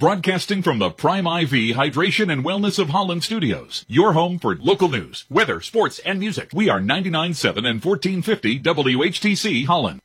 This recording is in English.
broadcasting from the Prime IV Hydration and Wellness of Holland Studios. Your home for local news, weather, sports, and music. We are 99.7 and 1450 WHTC Holland.